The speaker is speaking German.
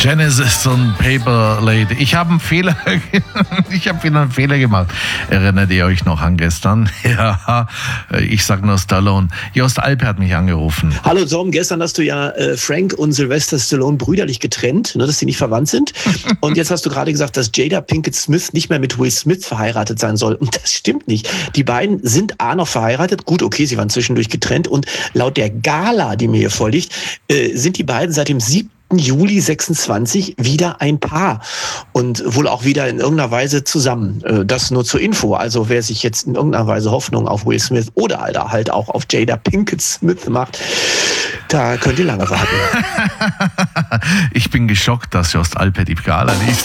Genesis und Paper Lady. Ich habe einen Fehler, wieder einen Fehler gemacht. Erinnert ihr euch noch an gestern? Ja, ich sag nur Stallone. Jost Alpe hat mich angerufen. Hallo Tom, gestern hast du ja Frank und Sylvester Stallone brüderlich getrennt, ne, dass sie nicht verwandt sind. Und jetzt hast du gerade gesagt, dass Jada Pinkett Smith nicht mehr mit Will Smith verheiratet sein soll. Und das stimmt nicht. Die beiden sind noch verheiratet. Gut, okay, sie waren zwischendurch getrennt. Und laut der Gala, die mir hier vorliegt, sind die beiden seit dem 7. Juli 26 wieder ein Paar und wohl auch wieder in irgendeiner Weise zusammen. Das nur zur Info. Also wer sich jetzt in irgendeiner Weise Hoffnung auf Will Smith oder halt auch auf Jada Pinkett Smith macht, da könnt ihr lange warten. Ich bin geschockt, dass Jost Alpe die Gala liest.